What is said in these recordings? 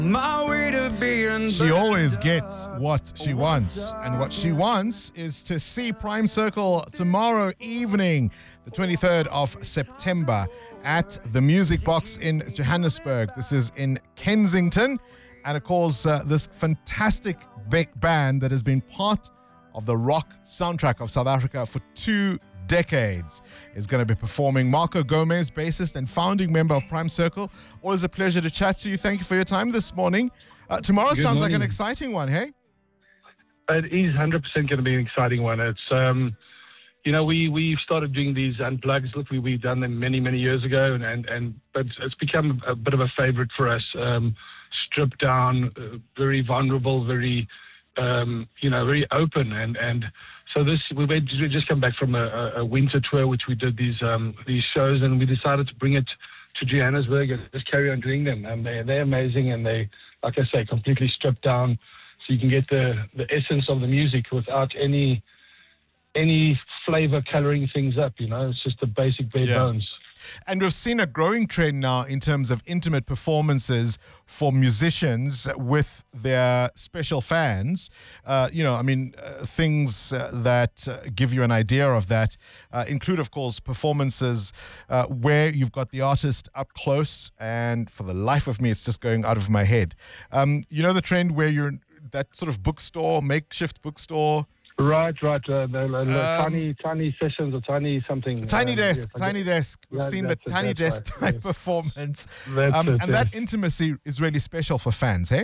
My way to being She always gets what she wants, and what she wants is to see Prime Circle tomorrow evening, the 23rd of September, at the Music Box in Johannesburg. This is in Kensington, and of course, this fantastic big band that has been part of the rock soundtrack of South Africa for 2 decades is going to be performing. Marco Gomez, bassist and founding member of Prime Circle. Always a pleasure to chat to you. Thank you for your time this morning. Tomorrow Good sounds morning. like an exciting one, hey? It is 100% going to be an exciting one. It's, we started doing these unplugs. Look, we've done them many, many years ago, but it's become a bit of a favorite for us. Stripped down, very vulnerable, very, very open, and so we just come back from a winter tour, which we did these shows, and we decided to bring it to Johannesburg and just carry on doing them. And they're amazing, and they, like I say, completely stripped down, so you can get the essence of the music without any flavor coloring things up. It's just the basic bare bones. And we've seen a growing trend now in terms of intimate performances for musicians with their special fans. Things that give you an idea of that include, of course, performances where you've got the artist up close, and for the life of me, it's just going out of my head. The trend where you're that sort of bookstore, makeshift bookstore. Right. The tiny sessions or tiny something. Tiny desk. We've Yeah, seen the that's it, tiny that's desk right, type performance. That's it, and that intimacy is really special for fans, hey?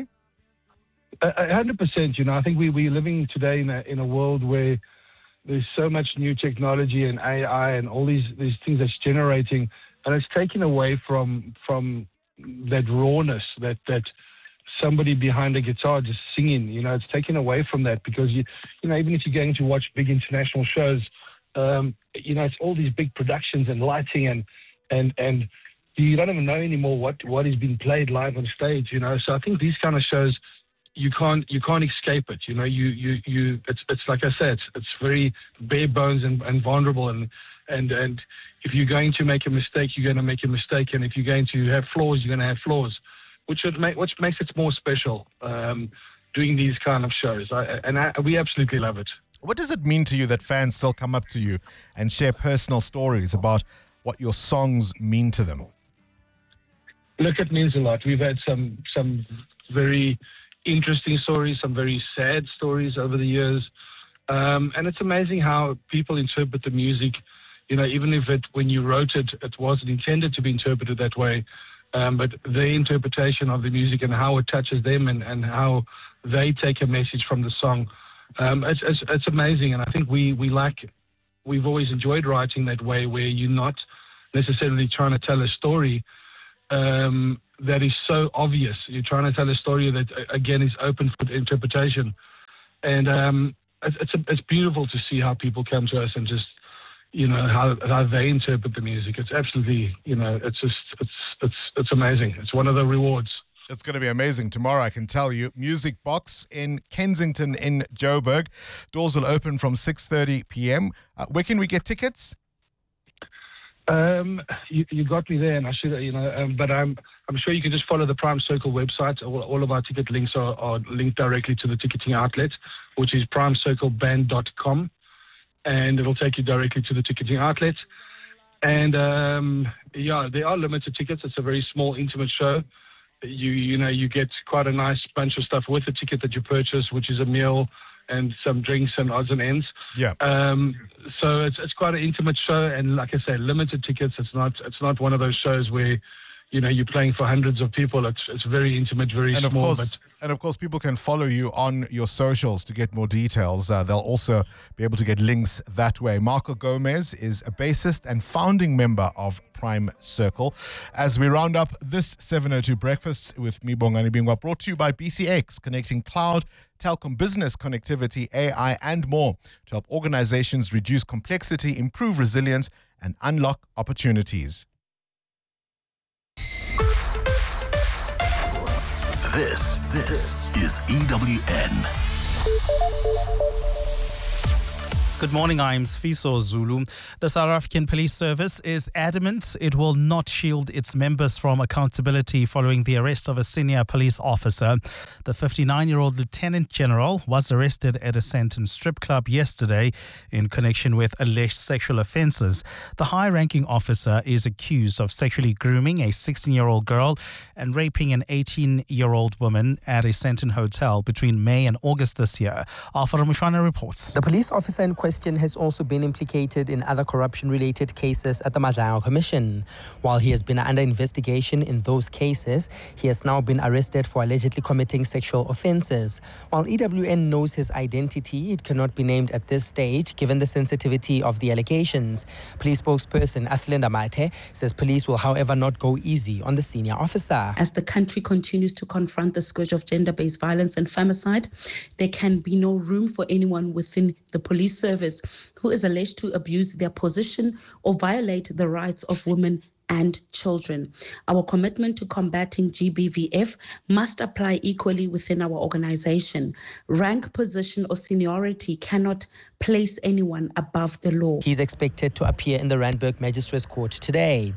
100%. I think we're living today in a world where there's so much new technology and AI and all these things that's generating, and it's taken away from that rawness that somebody behind a guitar just singing. It's taken away from that, because even if you're going to watch big international shows, it's all these big productions and lighting and you don't even know anymore what is being played live on stage. So I think these kind of shows, you can't escape it. It's like I said, it's very bare bones and vulnerable, and if you're going to make a mistake, you're going to make a mistake, and if you're going to have flaws, you're going to have flaws. Which makes it more special, doing these kind of shows. We absolutely love it. What does it mean to you that fans still come up to you and share personal stories about what your songs mean to them? Look, it means a lot. We've had some very interesting stories, some very sad stories over the years. And it's amazing how people interpret the music, even if when you wrote it, it wasn't intended to be interpreted that way. But their interpretation of the music and how it touches them and how they take a message from the song, it's amazing. And I think we've always enjoyed writing that way, where you're not necessarily trying to tell a story that is so obvious. You're trying to tell a story that, again, is open for interpretation. And it's beautiful to see how people come to us and just, how they interpret the music. It's absolutely, it's amazing. It's one of the rewards. It's going to be amazing tomorrow, I can tell you. Music Box in Kensington in Joburg. Doors will open from 6:30 p.m. Where can we get tickets? You got me there, and I should, but I'm sure you can just follow the Prime Circle website. All of our ticket links are linked directly to the ticketing outlet, which is primecircleband.com. And it'll take you directly to the ticketing outlet. And, there are limited tickets. It's a very small, intimate show. You get quite a nice bunch of stuff with the ticket that you purchase, which is a meal and some drinks and odds and ends. Yeah. So it's quite an intimate show. And like I say, limited tickets. It's not one of those shows where, you're playing for hundreds of people. It's very intimate, very small. And of course, people can follow you on your socials to get more details. They'll also be able to get links that way. Marco Gomez is a bassist and founding member of Prime Circle. As we round up this 702 Breakfast with me, Bongani Bingwa, brought to you by BCX, connecting cloud, telecom business connectivity, AI, and more to help organizations reduce complexity, improve resilience, and unlock opportunities. This is EWN. Good morning, I'm Sfiso Zulu. The South African Police Service is adamant it will not shield its members from accountability following the arrest of a senior police officer. The 59-year-old Lieutenant General was arrested at a Sandton strip club yesterday in connection with alleged sexual offences. The high-ranking officer is accused of sexually grooming a 16-year-old girl and raping an 18-year-old woman at a Sandton hotel between May and August this year. Alfred Mushwana reports. The police officer in question has also been implicated in other corruption-related cases at the Madlayo Commission. While he has been under investigation in those cases, he has now been arrested for allegedly committing sexual offences. While EWN knows his identity, it cannot be named at this stage given the sensitivity of the allegations. Police spokesperson Athlinda Mate says police will, however, not go easy on the senior officer. As the country continues to confront the scourge of gender-based violence and femicide, there can be no room for anyone within the police service who is alleged to abuse their position or violate the rights of women and children. Our commitment to combating GBVF must apply equally within our organization. Rank, position, or seniority cannot place anyone above the law. He's expected to appear in the Randburg Magistrates Court today.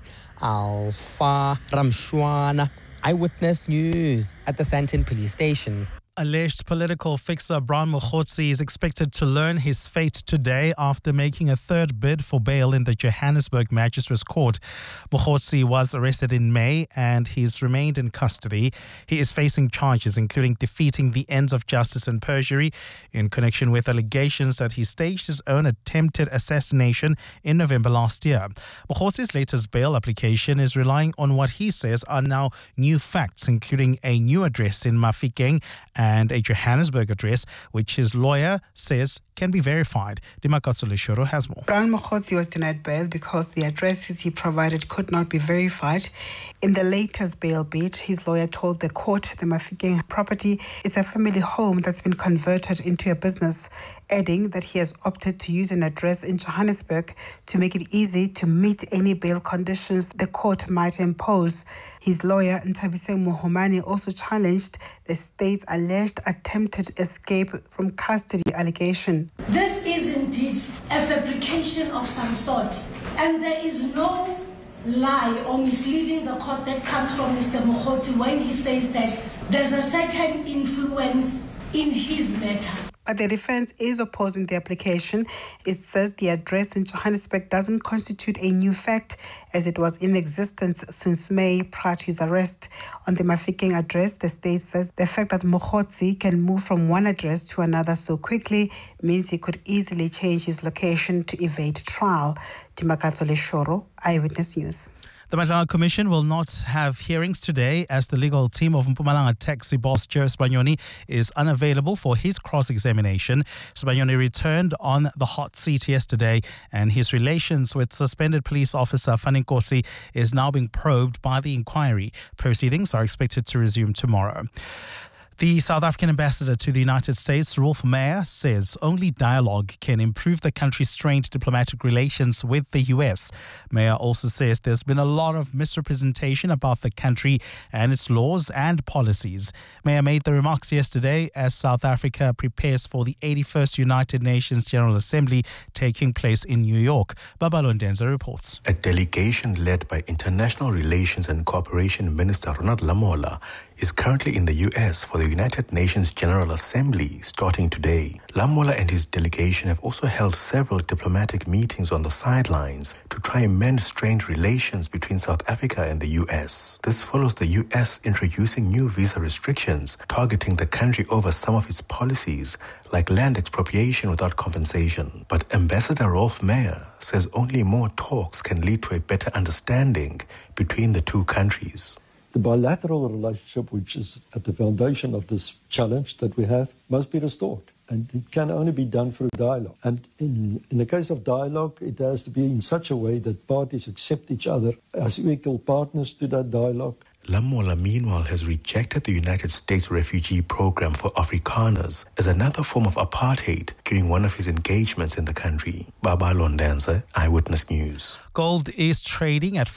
Alpha Ramshwana, Eyewitness News at the Sandton Police Station. Alleged political fixer Brian Mogotsi is expected to learn his fate today after making a third bid for bail in the Johannesburg Magistrates Court. Mogotsi was arrested in May and he's remained in custody. He is facing charges including defeating the ends of justice and perjury in connection with allegations that he staged his own attempted assassination in November last year. Mogotsi's latest bail application is relying on what he says are now new facts, including a new address in Mafikeng and a Johannesburg address, which his lawyer says can be verified. Dimakaso Leshoro has more. Brian Mogotsi was denied bail because the addresses he provided could not be verified. In the latest bail bid, his lawyer told the court the Mafikeng property is a family home that's been converted into a business, adding that he has opted to use an address in Johannesburg to make it easy to meet any bail conditions the court might impose. His lawyer, Ntabiseng Mohomane, also challenged the state's alleged attempted escape from custody allegation. This is indeed a fabrication of some sort, and there is no lie or misleading the court that comes from Mr. Mogotsi when he says that there's a certain influence in his matter. But the defense is opposing the application. It says the address in Johannesburg doesn't constitute a new fact, as it was in existence since May prior to his arrest. On the Mafikeng address, the state says the fact that Mogotsi can move from one address to another so quickly means he could easily change his location to evade trial. Timakato Leshoro, Eyewitness News. The Madlayo Commission will not have hearings today as the legal team of Mpumalanga taxi boss Jerry Sibanyoni is unavailable for his cross-examination. Sibanyoni returned on the hot seat yesterday and his relations with suspended police officer Fani Nkosi is now being probed by the inquiry. Proceedings are expected to resume tomorrow. The South African ambassador to the United States, Rolf Meyer, says only dialogue can improve the country's strained diplomatic relations with the U.S. Meyer also says there's been a lot of misrepresentation about the country and its laws and policies. Meyer made the remarks yesterday as South Africa prepares for the 81st United Nations General Assembly taking place in New York. Babalo Ndenza reports. A delegation led by International Relations and Cooperation Minister Ronald Lamola is currently in the U.S. for the United Nations General Assembly starting today. Lamola and his delegation have also held several diplomatic meetings on the sidelines to try and mend strained relations between South Africa and the U.S. This follows the U.S. introducing new visa restrictions targeting the country over some of its policies, like land expropriation without compensation. But Ambassador Rolf Meyer says only more talks can lead to a better understanding between the two countries. The bilateral relationship, which is at the foundation of this challenge that we have, must be restored. And it can only be done through dialogue. And in the case of dialogue, it has to be in such a way that parties accept each other as equal partners to that dialogue Lamola, meanwhile, has rejected the United States refugee program for Afrikaners as another form of apartheid during one of his engagements in the country. Baba Londanza, Eyewitness News. Gold is trading at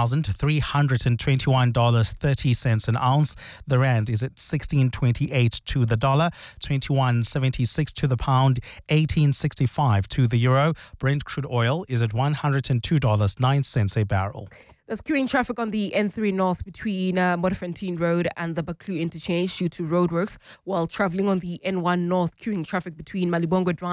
$4,321.30 an ounce. The rand is at 16.28 to the dollar, 21.76 to the pound, 18.65 to the euro. Brent crude oil is at $102.09 a barrel. There's queuing traffic on the N3 North between Modderfontein Road and the Baklu interchange due to roadworks, while travelling on the N1 North, queuing traffic between Malibongwe Drive